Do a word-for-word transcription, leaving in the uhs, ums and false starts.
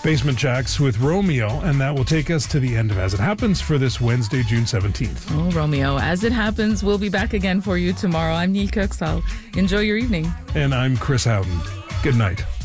Basement Jacks with Romeo, and that will take us to the end of As It Happens for this Wednesday, June seventeenth. Oh, Romeo, As It Happens, we'll be back again for you tomorrow. I'm Neil Kirksall. Enjoy your evening. And I'm Chris Howden. Good night.